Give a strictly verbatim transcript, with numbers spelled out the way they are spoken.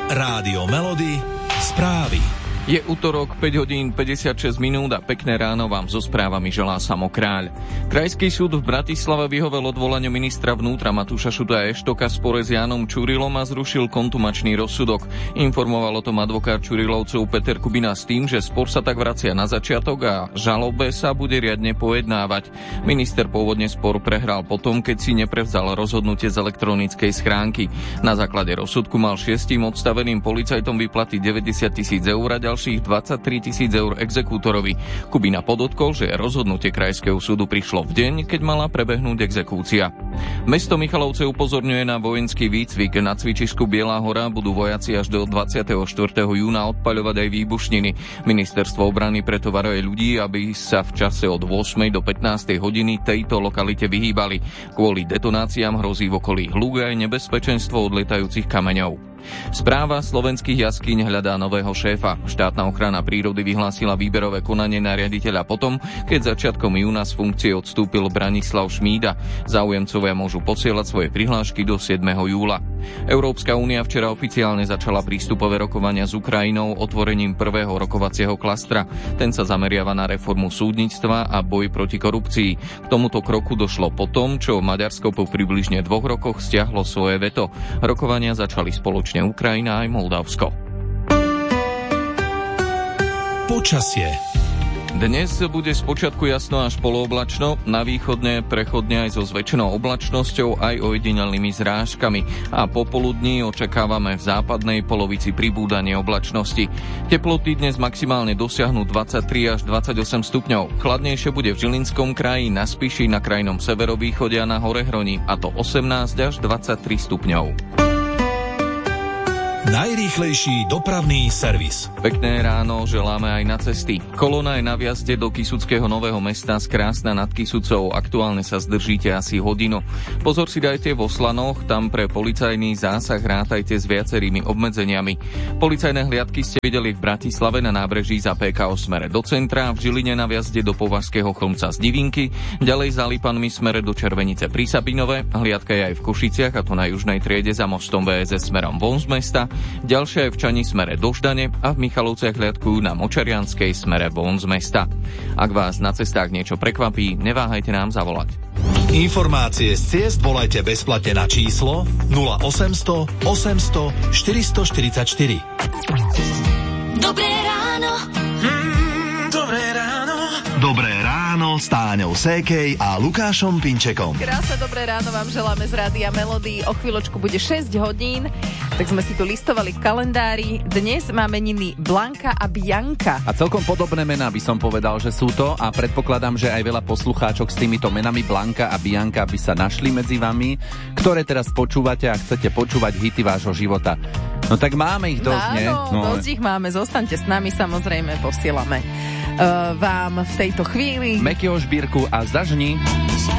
Rádio Melody, správy. Je utorok, päť hodín päťdesiatšesť minút a pekné ráno vám so správami želá Samo Kráľ. Krajský súd v Bratislave vyhovel odvolaniu ministra vnútra Matúša Šutaja Eštoka v spore s Jánom Čurilom a zrušil kontumačný rozsudok. Informoval o tom advokát Čurilovcov Peter Kubina s tým, že spor sa tak vracia na začiatok a žalobe sa bude riadne pojednávať. Minister pôvodne spor prehral potom, keď si neprevzal rozhodnutie z elektronickej schránky. Na základe rozsudku mal šiestim odstaveným policajtom vyplatiť deväťdesiat tisíc eur a ďalších dvadsaťtri tisíc eur exekútorovi. Kubina podotkol, že rozhodnutie krajského súdu prišlo v deň, keď mala prebehnúť exekúcia. Mesto Michalovce upozorňuje na vojenský výcvik. Na cvičisku Biela hora budú vojaci až do dvadsiateho štvrtého júna odpaľovať aj výbušniny. Ministerstvo obrany preto varuje ľudí, aby sa v čase od ôsmej do pätnástej hodiny tejto lokalite vyhýbali. Kvôli detonáciám hrozí v okolí hluk aj nebezpečenstvo od lietajúcich kameňov. Správa slovenských jaskýň hľadá nového šéfa. Štátna ochrana prírody vyhlásila výberové konanie na riaditeľa potom, keď začiatkom júna z funkcie odstúpil Branislav Šmída. Záujemcovia môžu posielať svoje prihlášky do siedmeho júla. Európska únia včera oficiálne začala prístupové rokovania s Ukrajinou otvorením prvého rokovacieho klastra. Ten sa zameriava na reformu súdnictva a boj proti korupcii. K tomuto kroku došlo po tom, čo Maďarsko po približne dvoch rokoch stiahlo svoje veto. Rokovania začali spoločne Ukrajina aj Moldavsko. Počasie. Dnes bude spočiatku jasno až polooblačno, na východne prechodne aj so zväčšenou oblačnosťou aj ojedinelnými zrážkami a popoludní očakávame v západnej polovici pribúdanie oblačnosti. Teploty dnes maximálne dosiahnu dvadsaťtri až dvadsaťosem stupňov. Chladnejšie bude v Žilinskom kraji, na Spiši, na krajnom severovýchode a na Horehroni, a to osemnásť až dvadsaťtri stupňov. Najrýchlejší dopravný servis. Pekné ráno želáme aj na cesty. Kolóna je na vjazde do Kysuckého Nového Mesta z Krásna nad Kysucou. Aktuálne sa zdržíte asi hodinu. Pozor si dajte vo Slanoch, tam pre policajný zásah rátajte s viacerými obmedzeniami. Policajné hliadky ste videli v Bratislave na nábreží za pé ká o smere do centra, v Žiline na vjazde do Považského Chlmca z Divinky, ďalej za Lipanmi smere do Červenice pri Sabinove, hliadka je aj v Košiciach, a to na južnej triede za mostom vé es es smerom von z mesta. Ďalšia je v Čani smere do Ždane a v Michalovciach hliadkujú na Močarianskej smere von z mesta. Ak vás na cestách niečo prekvapí, neváhajte nám zavolať. Informácie z ciest volajte bezplatne na číslo nula osemsto osemsto štyristoštyridsaťštyri. Dobré ráno. Mm, dobré ráno. Dobré ráno s Táňou Sékej a Lukášom Pinčekom. Krásne dobré ráno vám želáme z Rádia Melody. O chvíľočku bude šesť hodín, tak sme si tu listovali v kalendári. Dnes máme meniny Blanka a Bianka. A celkom podobné mená by som povedal, že sú to, a predpokladám, že aj veľa poslucháčok s týmito menami Blanka a Bianka by sa našli medzi vami, ktoré teraz počúvate a chcete počúvať hity vášho života. No tak máme ich dosť, Áno, nie? No, dosť ich máme, zostaňte s nami, samozrejme posielame uh, vám v tejto chvíli Mekyho Žbírku a Zažni.